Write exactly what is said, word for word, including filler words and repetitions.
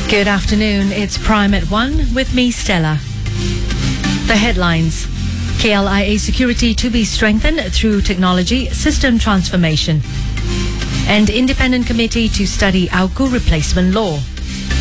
Good afternoon. It's Prime at one with me, Stella. The headlines. K L I A security to be strengthened through technology system transformation. And independent committee to study AUKU replacement law.